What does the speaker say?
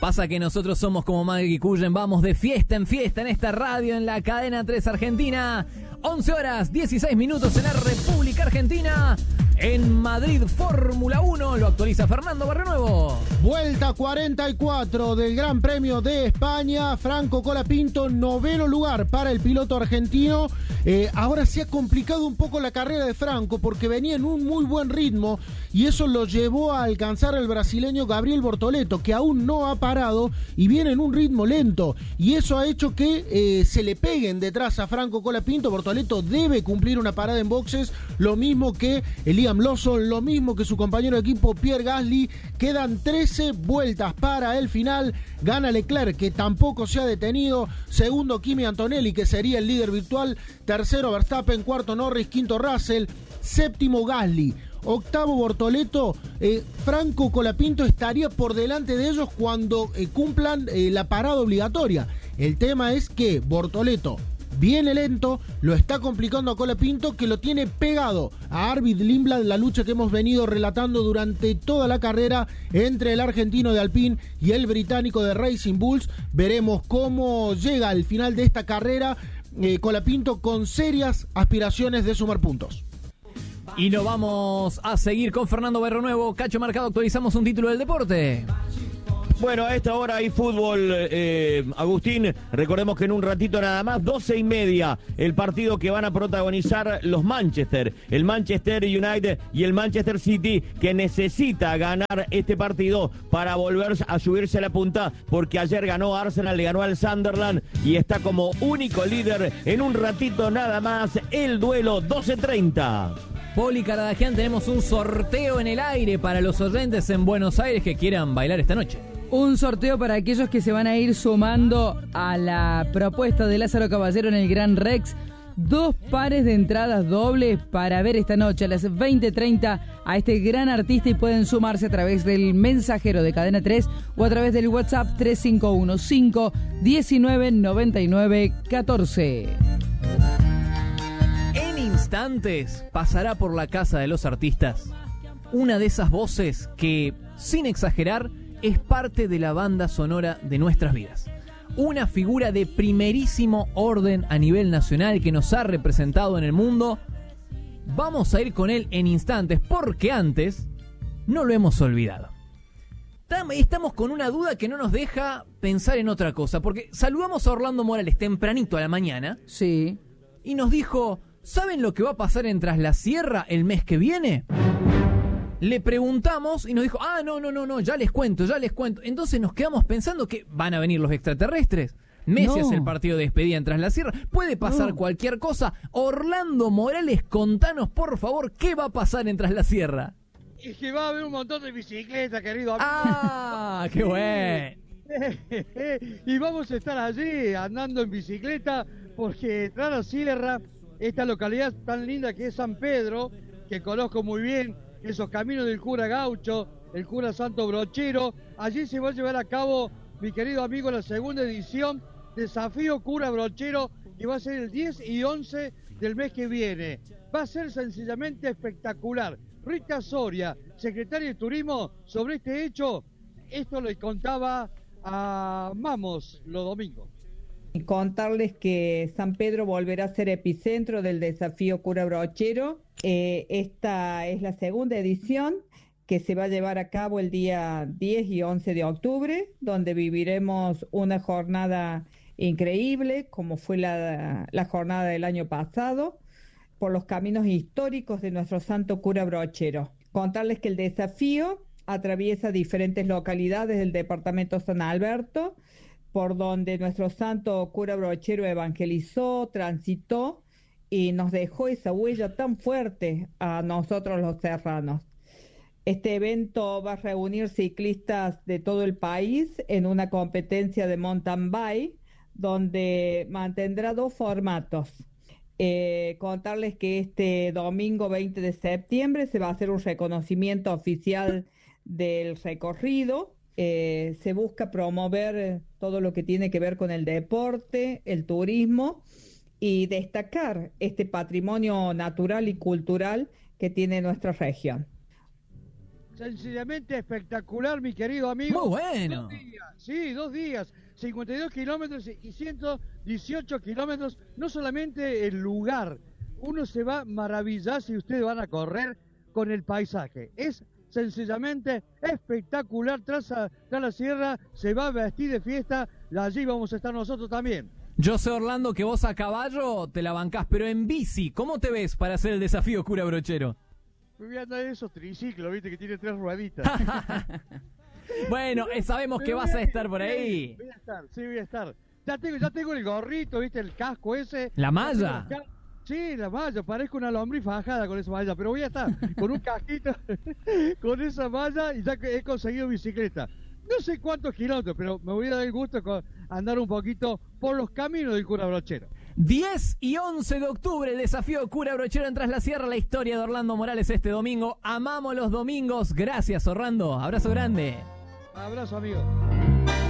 Pasa que nosotros somos como Maggie Cullen, vamos de fiesta en fiesta en esta radio, en la cadena 3 Argentina. 11 horas, 16 minutos en la República Argentina. En Madrid, Fórmula 1, lo actualiza Fernando Barrionuevo. Vuelta 44 del Gran Premio de España. Franco Colapinto, noveno lugar para el piloto argentino. Ahora se ha complicado un poco la carrera de Franco porque venía en un muy buen ritmo y eso lo llevó a alcanzar al brasileño Gabriel Bortoleto, que aún no ha parado y viene en un ritmo lento. Y eso ha hecho que se le peguen detrás a Franco Colapinto. Bortoleto debe cumplir una parada en boxes, lo mismo que Liam Lawson, lo mismo que su compañero de equipo Pierre Gasly. Quedan 13 vueltas para el final. Gana Leclerc, que tampoco se ha detenido. Segundo, Kimi Antonelli, que sería el líder virtual. Tercero, Verstappen. Cuarto, Norris. Quinto, Russell. Séptimo, Gasly. Octavo, Bortoleto. Franco Colapinto estaría por delante de ellos cuando cumplan la parada obligatoria. El tema es que Bortoleto viene lento, lo está complicando a Colapinto, que lo tiene pegado a Arvid Lindblad, la lucha que hemos venido relatando durante toda la carrera entre el argentino de Alpine y el británico de Racing Bulls. Veremos cómo llega al final de esta carrera Colapinto con serias aspiraciones de sumar puntos. Y nos vamos a seguir con Fernando Barrionuevo. Cacho Marcado, actualizamos un título del deporte. Bueno, a esta hora hay fútbol, Agustín. Recordemos que en un ratito nada más, 12:30, el partido que van a protagonizar los Manchester. El Manchester United y el Manchester City, que necesita ganar este partido para volver a subirse a la punta, porque ayer ganó Arsenal, le ganó al Sunderland y está como único líder. En un ratito nada más, el duelo, 12:30. Poli Caradagian, tenemos un sorteo en el aire para los oyentes en Buenos Aires que quieran bailar esta noche. Un sorteo para aquellos que se van a ir sumando a la propuesta de Lázaro Caballero en el Gran Rex. 2 pares de entradas dobles para ver esta noche a las 20:30 a este gran artista y pueden sumarse a través del mensajero de Cadena 3 o a través del WhatsApp 3515-1999-14. En instantes pasará por la casa de los artistas una de esas voces que, sin exagerar, es parte de la banda sonora de nuestras vidas. Una figura de primerísimo orden a nivel nacional que nos ha representado en el mundo. Vamos a ir con él en instantes, porque antes no lo hemos olvidado. Estamos con una duda que no nos deja pensar en otra cosa, porque saludamos a Orlando Morales tempranito a la mañana. Sí. Y nos dijo, ¿saben lo que va a pasar en Tras la Sierra el mes que viene? Le preguntamos y nos dijo, no, ya les cuento. Entonces nos quedamos pensando que van a venir los extraterrestres. Messi es el partido de despedida en Tras la Sierra. Puede pasar cualquier cosa. Orlando Morales, contanos por favor, ¿qué va a pasar en Tras la Sierra? Y que va a haber un montón de bicicletas, querido amigo. ¡Ah, qué bueno! Y vamos a estar allí andando en bicicleta porque Tras la Sierra, esta localidad tan linda que es San Pedro, que conozco muy bien, esos caminos del cura Gaucho, el cura Santo Brochero, allí se va a llevar a cabo, mi querido amigo, la segunda edición Desafío Cura Brochero, que va a ser el 10 y 11 del mes que viene. Va a ser sencillamente espectacular. Rita Soria, secretaria de Turismo, sobre este hecho, esto le contaba a Mamos los domingos. Contarles que San Pedro volverá a ser epicentro del Desafío Cura Brochero. Esta es la segunda edición que se va a llevar a cabo el día 10 y 11 de octubre, donde viviremos una jornada increíble, como fue la jornada del año pasado, por los caminos históricos de nuestro santo cura brochero. Contarles que el desafío atraviesa diferentes localidades del departamento San Alberto, por donde nuestro santo cura brochero evangelizó, transitó y nos dejó esa huella tan fuerte a nosotros los serranos. Este evento va a reunir ciclistas de todo el país en una competencia de mountain bike, donde mantendrá 2 formatos. Contarles que este domingo 20 de septiembre se va a hacer un reconocimiento oficial del recorrido. Se busca promover todo lo que tiene que ver con el deporte, el turismo y destacar este patrimonio natural y cultural que tiene nuestra región. sencillamente espectacular, mi querido amigo. Muy bueno. 2 días, sí, 2 días, 52 kilómetros y 118 kilómetros. No solamente el lugar, uno se va a maravillar si ustedes van a correr con el paisaje. Es sencillamente espectacular. Tras la sierra se va a vestir de fiesta. Allí vamos a estar nosotros también. Yo sé, Orlando, que vos a caballo te la bancás, pero en bici, ¿cómo te ves para hacer el desafío Cura Brochero? Me voy a andar en esos triciclos, viste, que tiene 3 rueditas. Bueno, sabemos que vas a estar por ahí. Voy a estar, sí, voy a estar. Ya tengo el gorrito, viste, el casco ese. ¿La malla? Sí, la malla, parezco una lombriz fajada con esa malla, pero voy a estar con un casquito, con esa malla, y ya he conseguido bicicleta. No sé cuántos kilómetros, pero me voy a dar el gusto de andar un poquito por los caminos del Cura Brochero. 10 y 11 de octubre, el desafío Cura Brochero en Tras la Sierra, la historia de Orlando Morales este domingo. Amamos los domingos. Gracias, Orlando. Abrazo grande. Abrazo, amigo.